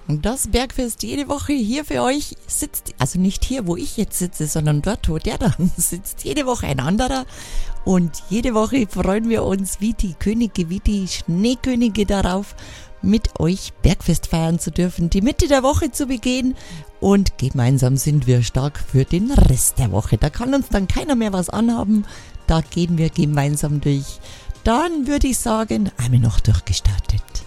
Und das Bergfest jede Woche hier für euch sitzt, also nicht hier, wo ich jetzt sitze, sondern dort, wo der da sitzt, jede Woche ein anderer. Und jede Woche freuen wir uns wie die Könige, wie die Schneekönige darauf, mit euch Bergfest feiern zu dürfen, die Mitte der Woche zu begehen. Und gemeinsam sind wir stark für den Rest der Woche. Da kann uns dann keiner mehr was anhaben. Da gehen wir gemeinsam durch. Dann würde ich sagen, einmal noch durchgestartet.